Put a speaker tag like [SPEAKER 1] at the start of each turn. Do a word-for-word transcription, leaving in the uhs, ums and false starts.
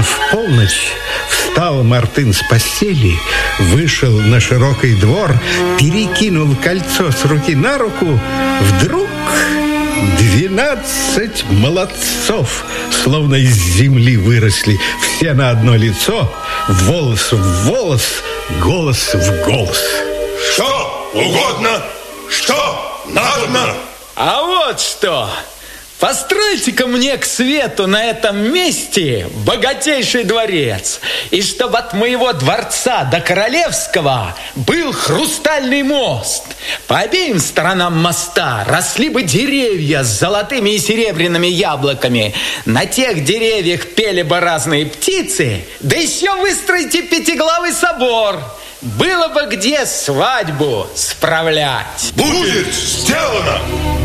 [SPEAKER 1] в полночь встал Мартын с постели, вышел на широкий двор, перекинул кольцо с руки на руку. Вдруг двенадцать молодцов, словно из земли выросли, все на одно лицо, волос в волос, голос в голос.
[SPEAKER 2] Что угодно, что надобно.
[SPEAKER 3] А вот что! Постройте-ка мне к свету на этом месте богатейший дворец, и чтобы от моего дворца до Королевского был хрустальный мост. По обеим сторонам моста росли бы деревья с золотыми и серебряными яблоками. На тех деревьях пели бы разные птицы, да еще выстроите пятиглавый собор. Было бы где свадьбу справлять.
[SPEAKER 2] Будет сделано!